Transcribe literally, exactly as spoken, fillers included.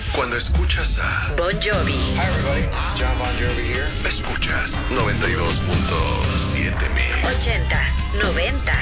Cuando escuchas a Bon Jovi. Hi everybody, John Bon Jovi here. Escuchas noventa y dos punto siete Mix. Ochentas, noventas,